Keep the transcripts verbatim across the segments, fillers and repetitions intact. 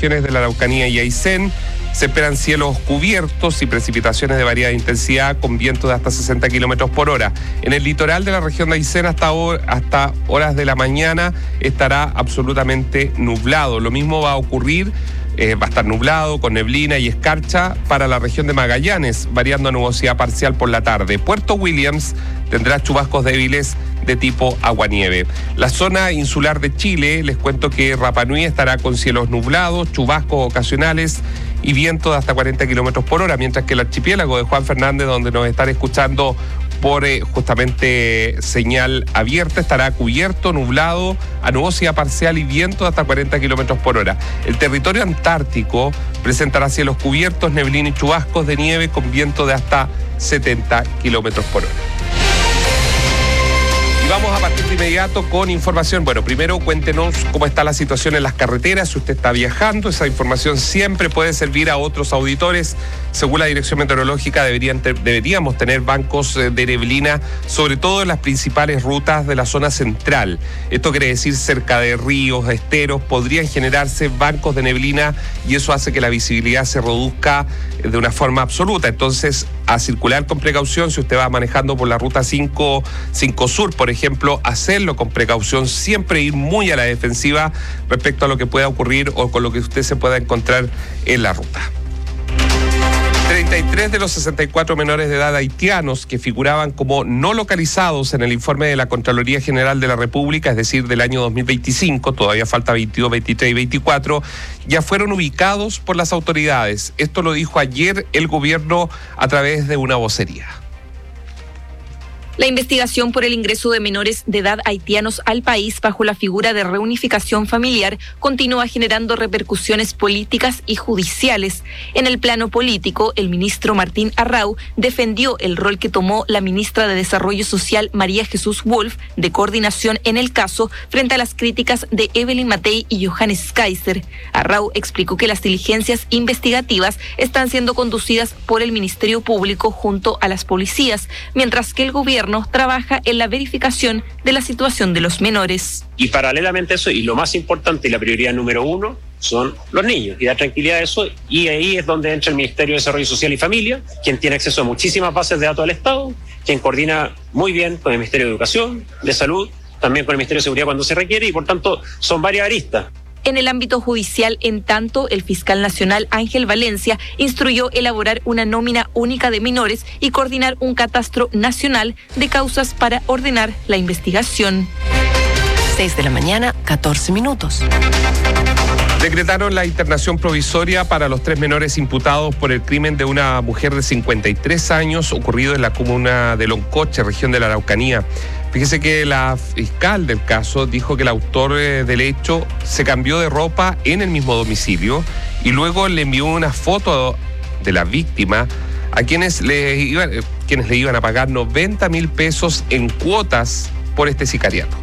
regiones de la Araucanía y Aysén. Se esperan cielos cubiertos y precipitaciones de variada intensidad con vientos de hasta sesenta kilómetros por hora. En el litoral de la región de Aysén hasta, hor- hasta horas de la mañana estará absolutamente nublado. Lo mismo va a ocurrir, eh, va a estar nublado con neblina y escarcha para la región de Magallanes, variando a nubosidad parcial por la tarde. Puerto Williams tendrá chubascos débiles de tipo aguanieve. La zona insular de Chile, les cuento que Rapa Nui estará con cielos nublados, chubascos ocasionales y viento de hasta cuarenta kilómetros por hora, mientras que el archipiélago de Juan Fernández, donde nos están escuchando por eh, justamente señal abierta, estará cubierto, nublado, a nubosidad parcial y viento de hasta cuarenta kilómetros por hora. El territorio antártico presentará cielos cubiertos, neblina y chubascos de nieve con viento de hasta setenta kilómetros por hora. Y vamos a partir de inmediato con información. Bueno, primero cuéntenos cómo está la situación en las carreteras, si usted está viajando. Esa información siempre puede servir a otros auditores. Según la Dirección Meteorológica, deberían te- deberíamos tener bancos de neblina, sobre todo en las principales rutas de la zona central. Esto quiere decir cerca de ríos, esteros, podrían generarse bancos de neblina y eso hace que la visibilidad se reduzca de una forma absoluta. Entonces, a circular con precaución. Si usted va manejando por la ruta cinco, cinco Sur, por ejemplo, hacerlo con precaución, siempre ir muy a la defensiva respecto a lo que pueda ocurrir o con lo que usted se pueda encontrar en la ruta. treinta y tres de los sesenta y cuatro menores de edad haitianos que figuraban como no localizados en el informe de la Contraloría General de la República, es decir, del año dos mil veinticinco, todavía falta veintidós, veintitrés y veinticuatro, ya fueron ubicados por las autoridades. Esto lo dijo ayer el gobierno a través de una vocería. La investigación por el ingreso de menores de edad haitianos al país bajo la figura de reunificación familiar continúa generando repercusiones políticas y judiciales. En el plano político, el ministro Martín Arrau defendió el rol que tomó la ministra de Desarrollo Social María Jesús Wolf de coordinación en el caso frente a las críticas de Evelyn Matei y Johannes Kaiser. Arrau explicó que las diligencias investigativas están siendo conducidas por el Ministerio Público junto a las policías, mientras que el gobierno trabaja en la verificación de la situación de los menores. Y paralelamente a eso, y lo más importante y la prioridad número uno, son los niños, y dar tranquilidad a eso, y ahí es donde entra el Ministerio de Desarrollo Social y Familia, quien tiene acceso a muchísimas bases de datos del Estado, quien coordina muy bien con el Ministerio de Educación, de Salud, también con el Ministerio de Seguridad cuando se requiere, y por tanto son varias aristas. En el ámbito judicial, en tanto, el fiscal nacional Ángel Valencia instruyó elaborar una nómina única de menores y coordinar un catastro nacional de causas para ordenar la investigación. seis de la mañana, catorce minutos. Decretaron la internación provisoria para los tres menores imputados por el crimen de una mujer de cincuenta y tres años ocurrido en la comuna de Loncoche, región de la Araucanía. Fíjese que la fiscal del caso dijo que el autor del hecho se cambió de ropa en el mismo domicilio y luego le envió una foto de la víctima a quienes le iban, quienes le iban a pagar noventa mil pesos en cuotas por este sicariato.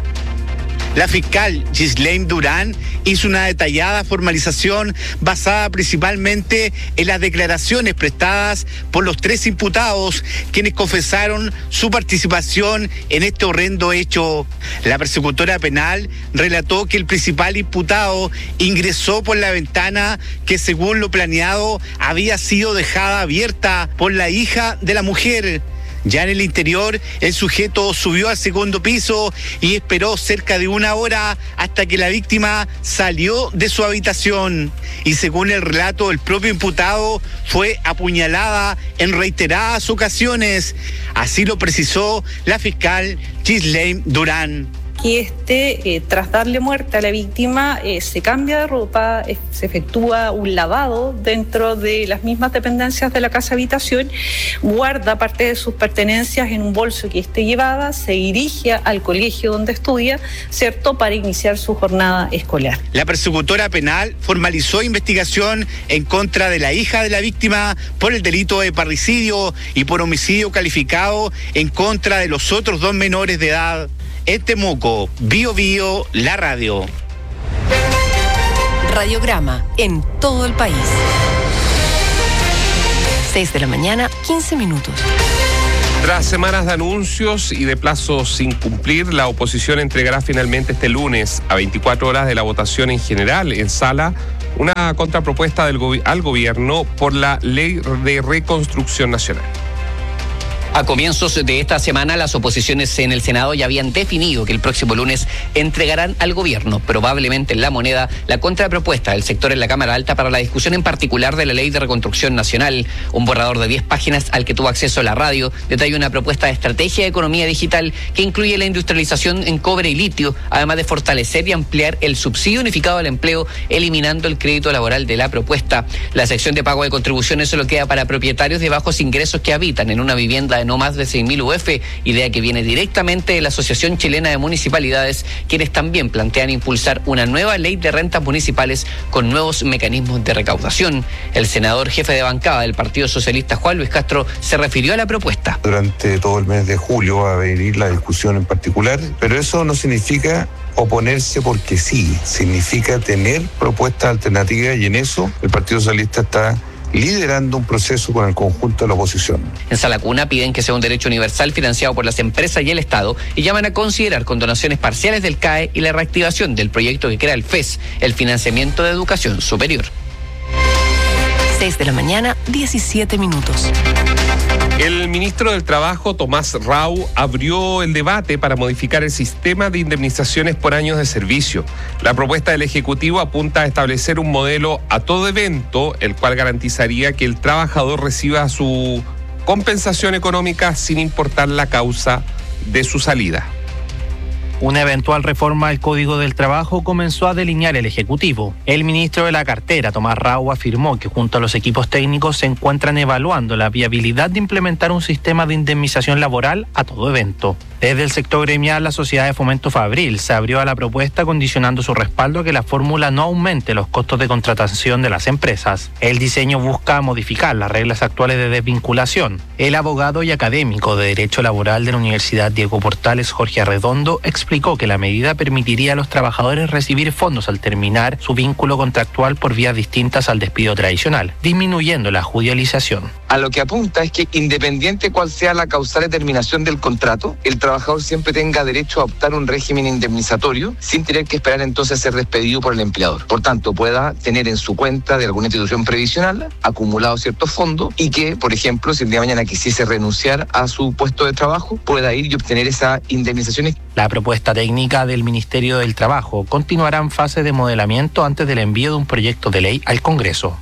La fiscal Ghislaine Durán hizo una detallada formalización basada principalmente en las declaraciones prestadas por los tres imputados, quienes confesaron su participación en este horrendo hecho. La persecutora penal relató que el principal imputado ingresó por la ventana que, según lo planeado, había sido dejada abierta por la hija de la mujer. Ya en el interior, el sujeto subió al segundo piso y esperó cerca de una hora hasta que la víctima salió de su habitación. Y según el relato del propio imputado, fue apuñalada en reiteradas ocasiones. Así lo precisó la fiscal Ghislaine Durán. Que este, eh, tras darle muerte a la víctima, eh, se cambia de ropa, eh, se efectúa un lavado dentro de las mismas dependencias de la casa habitación, guarda parte de sus pertenencias en un bolso que esté llevada, se dirige al colegio donde estudia, ¿cierto?, para iniciar su jornada escolar. La persecutora penal formalizó investigación en contra de la hija de la víctima por el delito de parricidio y por homicidio calificado en contra de los otros dos menores de edad. En Temuco, Bio Bio, la radio. Radiograma en todo el país. seis de la mañana, quince minutos. Tras semanas de anuncios y de plazos sin cumplir, la oposición entregará finalmente este lunes, a veinticuatro horas de la votación en general en sala, una contrapropuesta del gobi- al gobierno por la Ley de Reconstrucción Nacional. A comienzos de esta semana, las oposiciones en el Senado ya habían definido que el próximo lunes entregarán al gobierno, probablemente en la moneda, la contrapropuesta del sector en la Cámara Alta para la discusión en particular de la Ley de Reconstrucción Nacional. Un borrador de diez páginas al que tuvo acceso la radio detalla una propuesta de estrategia de economía digital que incluye la industrialización en cobre y litio, además de fortalecer y ampliar el subsidio unificado al empleo, eliminando el crédito laboral de la propuesta. La sección de pago de contribuciones solo queda para propietarios de bajos ingresos que habitan en una vivienda de no más de seis mil U F, idea que viene directamente de la Asociación Chilena de Municipalidades, quienes también plantean impulsar una nueva ley de rentas municipales con nuevos mecanismos de recaudación. El senador jefe de bancada del Partido Socialista, Juan Luis Castro, se refirió a la propuesta. Durante todo el mes de julio va a venir la discusión en particular, pero eso no significa oponerse porque sí, significa tener propuestas alternativas y en eso el Partido Socialista está liderando un proceso con el conjunto de la oposición. En Sala Cuna piden que sea un derecho universal financiado por las empresas y el Estado y llaman a considerar con donaciones parciales del C A E y la reactivación del proyecto que crea el F E S, el financiamiento de educación superior. seis de la mañana, diecisiete minutos. El ministro del Trabajo, Tomás Rau, abrió el debate para modificar el sistema de indemnizaciones por años de servicio. La propuesta del Ejecutivo apunta a establecer un modelo a todo evento, el cual garantizaría que el trabajador reciba su compensación económica sin importar la causa de su salida. Una eventual reforma al Código del Trabajo comenzó a delinear el Ejecutivo. El ministro de la cartera, Tomás Rau, afirmó que junto a los equipos técnicos se encuentran evaluando la viabilidad de implementar un sistema de indemnización laboral a todo evento. Desde el sector gremial, la Sociedad de Fomento Fabril se abrió a la propuesta condicionando su respaldo a que la fórmula no aumente los costos de contratación de las empresas. El diseño busca modificar las reglas actuales de desvinculación. El abogado y académico de Derecho Laboral de la Universidad Diego Portales, Jorge Arredondo, explicó que la medida permitiría a los trabajadores recibir fondos al terminar su vínculo contractual por vías distintas al despido tradicional, disminuyendo la judicialización. A lo que apunta es que independiente cuál sea la causal de terminación del contrato, el trabajador siempre tenga derecho a optar un régimen indemnizatorio sin tener que esperar entonces ser despedido por el empleador. Por tanto, pueda tener en su cuenta de alguna institución previsional acumulado ciertos fondos y que, por ejemplo, si el día de mañana quisiese renunciar a su puesto de trabajo, pueda ir y obtener esa indemnización. La propuesta técnica del Ministerio del Trabajo continuará en fase de modelamiento antes del envío de un proyecto de ley al Congreso.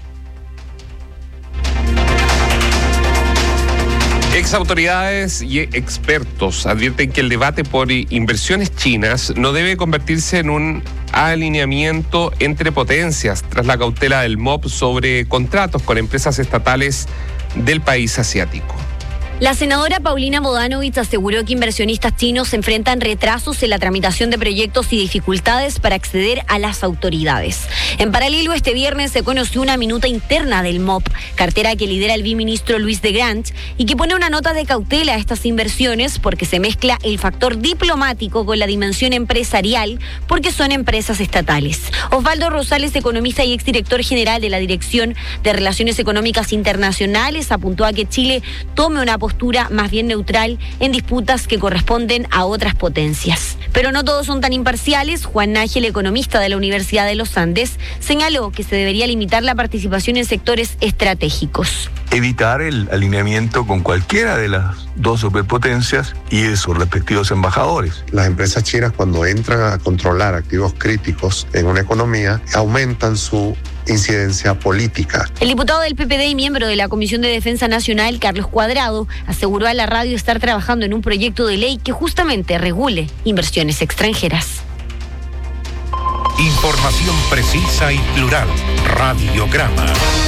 Exautoridades y expertos advierten que el debate por inversiones chinas no debe convertirse en un alineamiento entre potencias tras la cautela del M O P sobre contratos con empresas estatales del país asiático. La senadora Paulina Bodanovich aseguró que inversionistas chinos enfrentan retrasos en la tramitación de proyectos y dificultades para acceder a las autoridades. En paralelo, este viernes se conoció una minuta interna del M O P, cartera que lidera el viceministro Luis de Grant, y que pone una nota de cautela a estas inversiones porque se mezcla el factor diplomático con la dimensión empresarial porque son empresas estatales. Osvaldo Rosales, economista y exdirector general de la Dirección de Relaciones Económicas Internacionales, apuntó a que Chile tome una postura postura más bien neutral en disputas que corresponden a otras potencias. Pero no todos son tan imparciales. Juan Nájel, economista de la Universidad de los Andes, señaló que se debería limitar la participación en sectores estratégicos. Evitar el alineamiento con cualquiera de las dos superpotencias y de sus respectivos embajadores. Las empresas chinas, cuando entran a controlar activos críticos en una economía, aumentan su incidencia política. El diputado del P P D y miembro de la Comisión de Defensa Nacional, Carlos Cuadrado, aseguró a la radio estar trabajando en un proyecto de ley que justamente regule inversiones extranjeras. Información precisa y plural. Radiograma.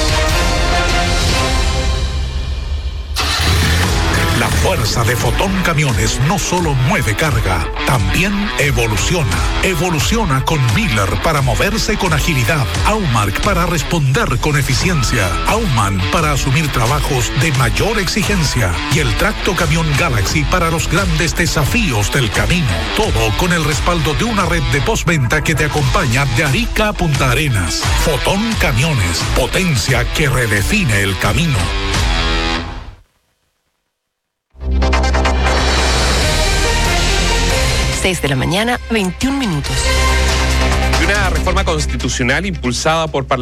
La fuerza de Fotón Camiones no solo mueve carga, también evoluciona. Evoluciona con Miller para moverse con agilidad, Aumark para responder con eficiencia, Auman para asumir trabajos de mayor exigencia y el Tracto Camión Galaxy para los grandes desafíos del camino. Todo con el respaldo de una red de postventa que te acompaña de Arica a Punta Arenas. Fotón Camiones, potencia que redefine el camino. seis de la mañana, veintiún minutos. Y una reforma constitucional impulsada por